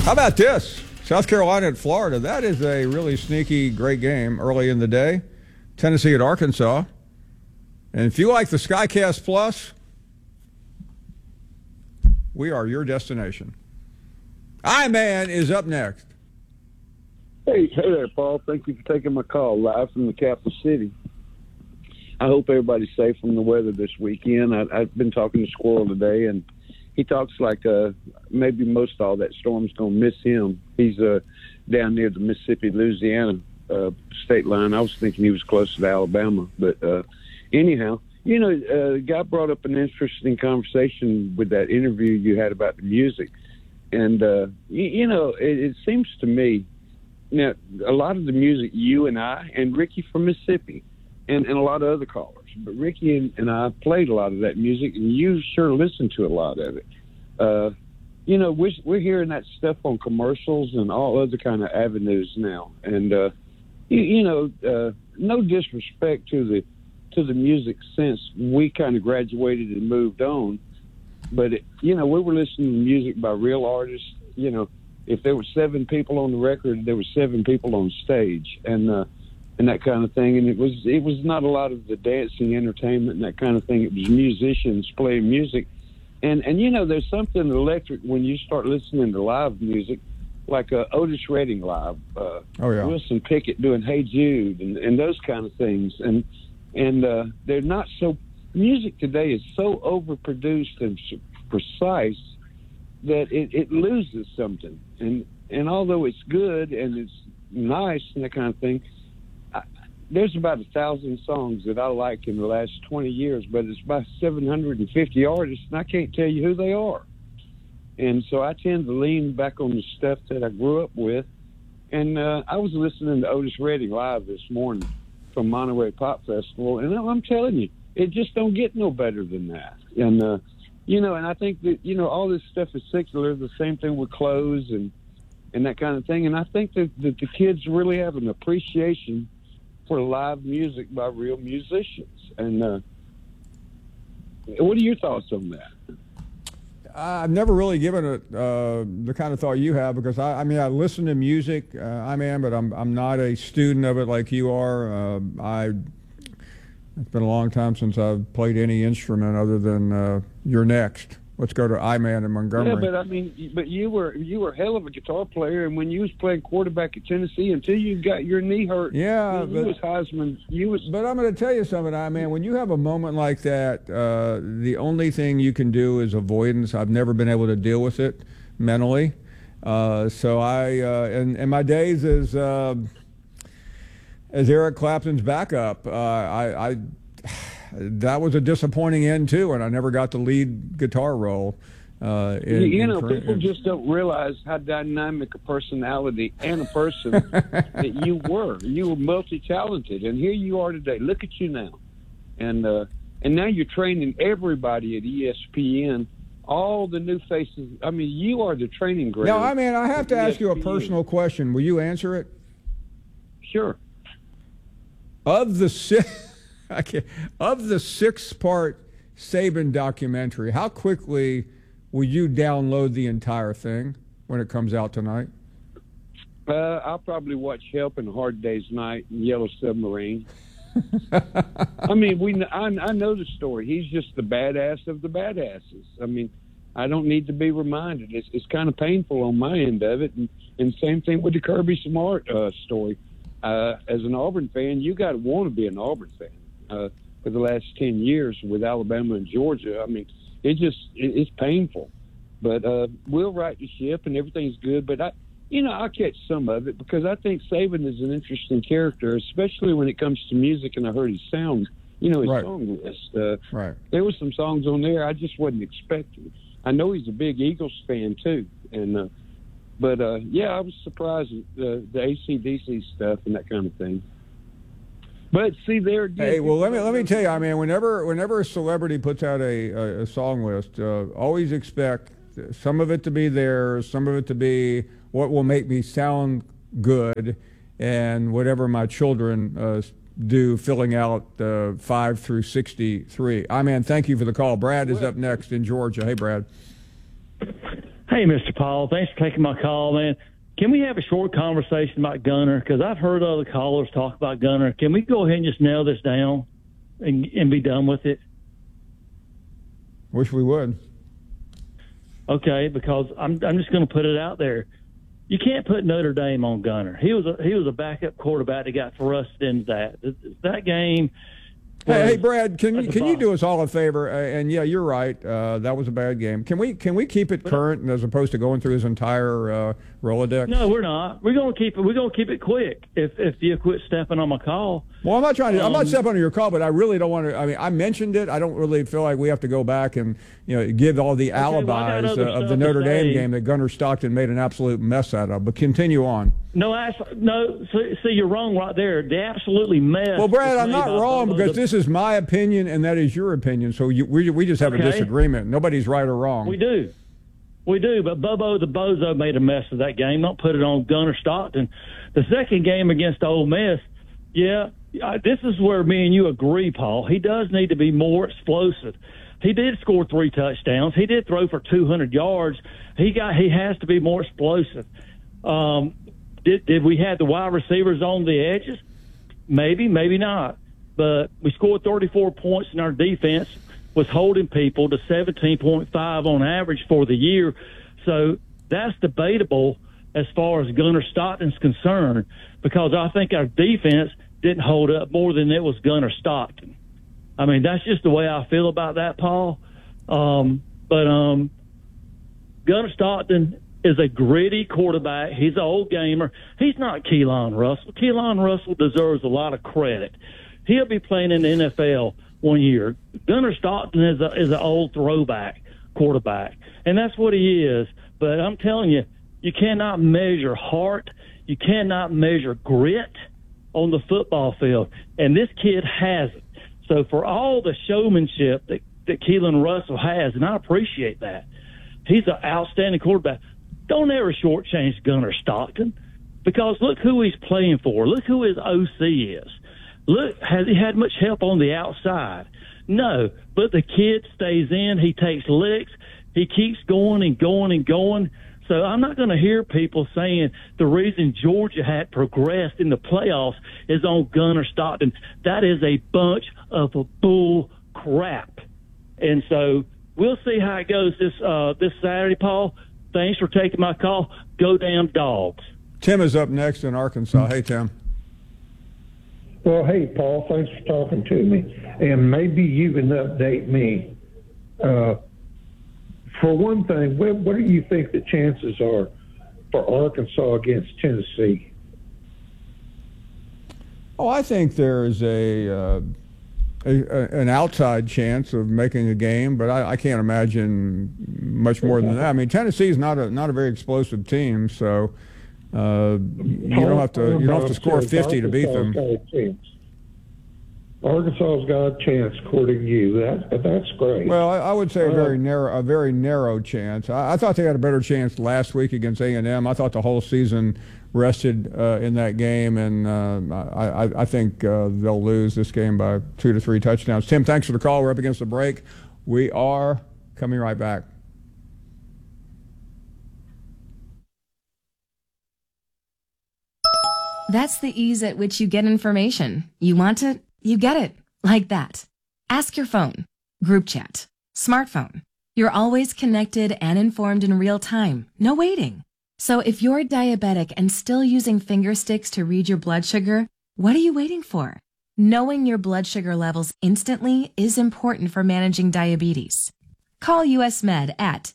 How about this? South Carolina at Florida. That is a really sneaky, great game early in the day. Tennessee at Arkansas. And if you like the SkyCast Plus, we are your destination. I-Man is up next. Hey there, Paul. Thank you for taking my call live from the capital city. I hope everybody's safe from the weather this weekend. I've been talking to Squirrel today, and he talks like maybe most all that storm's going to miss him. He's down near the Mississippi-Louisiana state line. I was thinking he was closer to Alabama. But anyhow, the guy brought up an interesting conversation with that interview you had about the music. And, it seems to me, now, a lot of the music you and I and Ricky from Mississippi and a lot of other callers, but Ricky and I played a lot of that music, and you sure listened to a lot of it. We're hearing that stuff on commercials and all other kind of avenues now. And, no disrespect to the music since we kind of graduated and moved on. But, we were listening to music by real artists. If there were 7 people on the record, there were 7 people on stage, and that kind of thing. And it was not a lot of the dancing entertainment and that kind of thing. It was musicians playing music. And there's something electric when you start listening to live music, like Otis Redding live, Wilson Pickett doing Hey Jude and those kind of things. And they're not so, music today is so overproduced and precise that it loses something. And although it's good and it's nice and that kind of thing, there's about 1,000 songs that I like in the last 20 years, but it's by 750 artists, and I can't tell you who they are. And so I tend to lean back on the stuff that I grew up with. And I was listening to Otis Redding live this morning from Monterey Pop Festival, and I'm telling you, it just don't get no better than that. And, and I think that, all this stuff is secular, the same thing with clothes and that kind of thing. And I think that the kids really have an appreciation for live music by real musicians. And what are your thoughts on that? I've never really given it the kind of thought you have, because I listen to music, but I'm not a student of it like you are. It's been a long time since I've played any instrument other than You're Next. Let's go to I-Man in Montgomery. Yeah, but you were a hell of a guitar player, and when you was playing quarterback at Tennessee, until you got your knee hurt, you was Heisman. But I'm going to tell you something, I-Man. When you have a moment like that, the only thing you can do is avoidance. I've never been able to deal with it mentally. So in my days as Eric Clapton's backup, that was a disappointing end too, and I never got the lead guitar role. People just don't realize how dynamic a personality and a person that you were. You were multi-talented, and here you are today. Look at you now, and now you're training everybody at ESPN. All the new faces. I mean, you are the training ground. Now, I have to ask you a personal question. Will you answer it? Sure. Of the 6-part Saban documentary, how quickly will you download the entire thing when it comes out tonight? I'll probably watch Help and Hard Day's Night and Yellow Submarine. I know the story. He's just the badass of the badasses. I don't need to be reminded. It's kind of painful on my end of it. And same thing with the Kirby Smart story. As an Auburn fan, you got to want to be an Auburn fan. For the last 10 years with Alabama and Georgia, it's painful. But we'll right the ship and everything's good. But I'll catch some of it because I think Saban is an interesting character, especially when it comes to music. And I heard his sound, his song list. Right. There were some songs on there I just wasn't expecting. I know he's a big Eagles fan too, and I was surprised at the AC/DC stuff and that kind of thing. But see, there again. Hey, well, let me tell you, whenever a celebrity puts out a song list, always expect some of it to be theirs, some of it to be what will make me sound good, and whatever my children do, filling out 5 through 63. I-Man, thank you for the call. Brad is up next in Georgia. Hey, Brad. Hey, Hey, Mr. Paul. Thanks for taking my call, man. Can we have a short conversation about Gunner? Because I've heard other callers talk about Gunner. Can we go ahead and just nail this down and be done with it? Wish we would. Okay, because I'm just going to put it out there. You can't put Notre Dame on Gunner. He was a backup quarterback that got thrust into that game. Hey, Brad, can you do us all a favor? And yeah, you're right. That was a bad game. Can we keep it current as opposed to going through his entire Rolodex? No, we're not. We're gonna keep it quick. If you quit stepping on my call. Well, I'm not trying to. I'm not stepping on your call, but I really don't want to. I mean, I mentioned it. I don't really feel like we have to go back and give all the alibis of the Notre Dame game that Gunner Stockton made an absolute mess out of. But continue on. No. See, you're wrong right there. They absolutely messed. Well, Brad, I'm not wrong because this is my opinion and that is your opinion. So we just have a disagreement. Nobody's right or wrong. We do. But Bobo the Bozo made a mess of that game. Don't put it on Gunner Stockton. The second game against Ole Miss, this is where me and you agree, Paul. He does need to be more explosive. He did score 3 touchdowns. He did throw for 200 yards. He has to be more explosive. Did we have the wide receivers on the edges? Maybe, maybe not. But we scored 34 points in our defense. Was holding people to 17.5 on average for the year. So that's debatable as far as Gunner Stockton's concerned, because I think our defense didn't hold up more than it was Gunner Stockton. I mean, that's just the way I feel about that, Paul. But Gunner Stockton is a gritty quarterback. He's an old gamer. He's not Keelan Russell. Keelan Russell deserves a lot of credit. He'll be playing in the NFL one year. Gunner Stockton is an old throwback quarterback, and that's what he is. But I'm telling you, you cannot measure heart. You cannot measure grit on the football field, and this kid has it. So for all the showmanship that Keelan Russell has, and I appreciate that, he's an outstanding quarterback. Don't ever shortchange Gunner Stockton, because look who he's playing for. Look who his OC is. Look, has he had much help on the outside? No, but the kid stays in. He takes licks. He keeps going and going and going. So I'm not going to hear people saying the reason Georgia had progressed in the playoffs is on Gunner Stockton. That is a bunch of bull crap. And so we'll see how it goes this Saturday, Paul. Thanks for taking my call. Go damn Dogs. Tim is up next in Arkansas. Hey, Tim. Well, hey, Paul, thanks for talking to me. And maybe you can update me. For one thing, what do you think the chances are for Arkansas against Tennessee? Oh, I think there's an outside chance of making a game, but I can't imagine much more than that. I mean, Tennessee's not a very explosive team, so you don't have to score 50 to beat them. Arkansas's got a chance, according to you. That's great. Well, I would say a very narrow chance. I thought they had a better chance last week against A&M. I thought the whole season rested in that game, and I think they'll lose this game by 2 to 3 touchdowns. Tim, thanks for the call. We're up against the break. We are coming right back. That's the ease at which you get information. You want it, you get it. Like that. Ask your phone. Group chat. Smartphone. You're always connected and informed in real time. No waiting. So if you're diabetic and still using finger sticks to read your blood sugar, what are you waiting for? Knowing your blood sugar levels instantly is important for managing diabetes. Call US Med at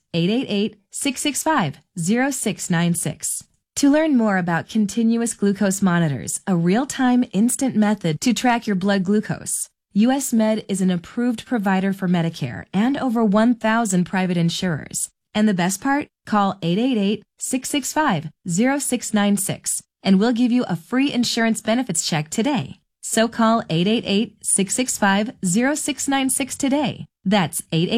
888-665-0696. To learn more about continuous glucose monitors, a real-time instant method to track your blood glucose, US Med is an approved provider for Medicare and over 1,000 private insurers. And the best part? Call 888-665-0696 and we'll give you a free insurance benefits check today. So call 888-665-0696 today. That's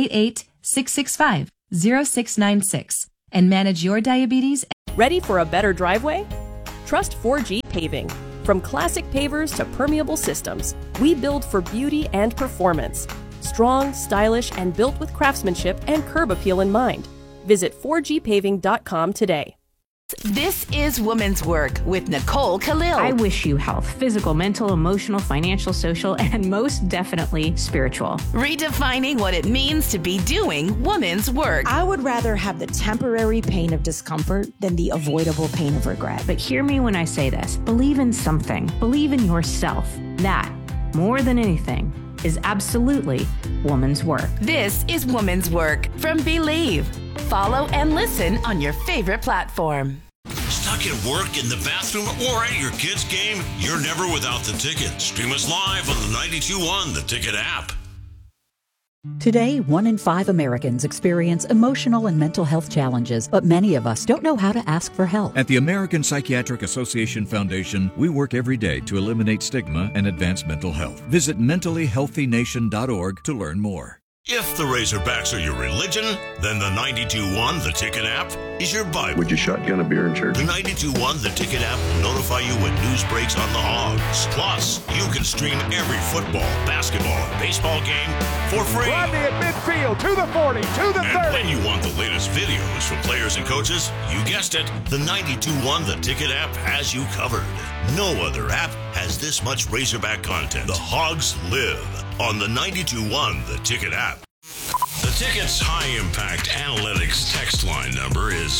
888-665-0696 and manage your diabetes. Ready for a better driveway? Trust 4G Paving. From classic pavers to permeable systems, we build for beauty and performance. Strong, stylish, and built with craftsmanship and curb appeal in mind. Visit 4gpaving.com today. This is Woman's Work with Nicole Khalil. I wish you health, physical, mental, emotional, financial, social, and most definitely spiritual. Redefining what it means to be doing woman's work. I would rather have the temporary pain of discomfort than the avoidable pain of regret. But hear me when I say this. Believe in something. Believe in yourself. That, more than anything, is absolutely woman's work. This is Woman's Work from Believe. Follow and listen on your favorite platform. Stuck at work, in the bathroom, or at your kid's game? You're never without the Ticket. Stream us live on the 92.1 The Ticket app. Today, 1 in 5 Americans experience emotional and mental health challenges, but many of us don't know how to ask for help. At the American Psychiatric Association Foundation, we work every day to eliminate stigma and advance mental health. Visit mentallyhealthynation.org to learn more. If the Razorbacks are your religion, then the 92.1 The Ticket app is your Bible. Would you shotgun a beer in church? The 92.1 The Ticket app will notify you when news breaks on the Hogs. Plus, you can stream every football, basketball, and baseball game for free. Rodney at midfield, to the 40, to the 30. And when you want the latest videos from players and coaches, you guessed it, the 92.1 The Ticket app has you covered. No other app has this much Razorback content. The Hogs live on the 92.1 The Ticket app. The Ticket's high-impact analytics text line number is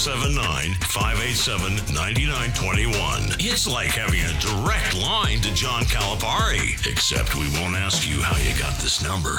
479-587-9921. It's like having a direct line to John Calipari, except we won't ask you how you got this number.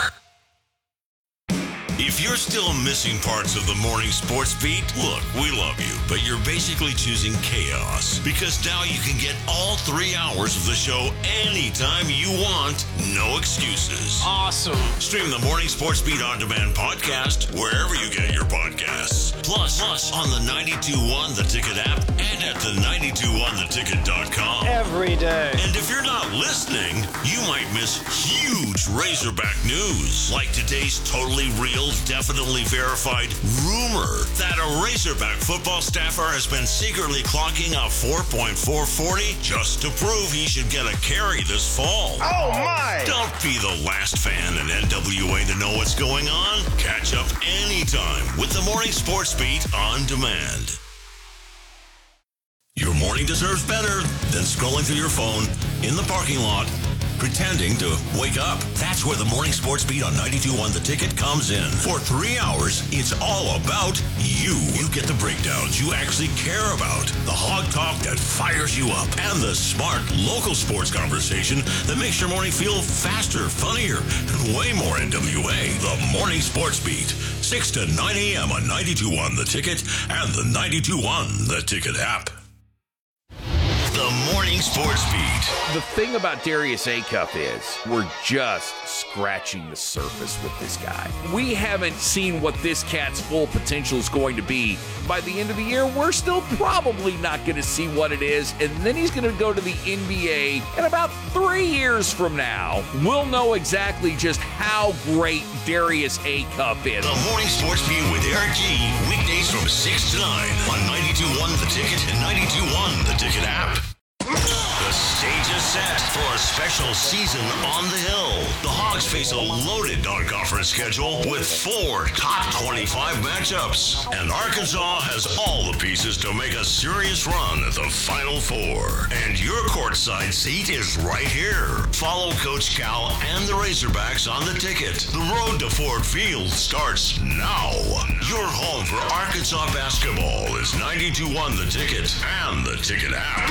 If you're still missing parts of the morning sports beat, look, we love you, but you're basically choosing chaos, because now you can get all 3 hours of the show anytime you want, no excuses. Awesome. Stream the Morning Sports Beat On Demand podcast wherever you get your podcasts. Plus on the 92.1 The Ticket app and at the 92.1theticket.com. Every day. And if you're not listening, you might miss huge Razorback news, like today's totally real, definitely verified rumor that a Razorback football staffer has been secretly clocking a 4.440 just to prove he should get a carry this fall. Oh my! Don't be the last fan in NWA to know what's going on. Catch up anytime with the Morning Sports Beat On Demand. Your morning deserves better than scrolling through your phone in the parking lot pretending to wake up. That's where the Morning Sports Beat on 92.1 The Ticket comes in. For 3 hours, it's all about you. You get the breakdowns you actually care about, the hog talk that fires you up, and the smart local sports conversation that makes your morning feel faster, funnier, and way more NWA. The Morning Sports Beat, 6 to 9 a.m. on 92.1 The Ticket and the 92.1 The Ticket app. The Morning Sports Beat. The thing about Darius Acuff is we're just scratching the surface with this guy. We haven't seen what this cat's full potential is going to be. By the end of the year, we're still probably not going to see what it is, and then he's going to go to the NBA, and about 3 years from now, we'll know exactly just how great Darius Acuff is. The Morning Sports Beat with Eric G. Weekdays from 6 to 9 on 92.1 The Ticket and 92.1 The Ticket app. The stage is set for a special season on the Hill. The Hogs face a loaded non-conference schedule with 4 top 25 matchups. And Arkansas has all the pieces to make a serious run at the Final Four. And your courtside seat is right here. Follow Coach Cal and the Razorbacks on The Ticket. The road to Ford Field starts now. Your home for Arkansas basketball is 92.1 The Ticket and The Ticket app.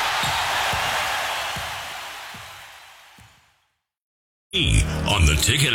On The Ticket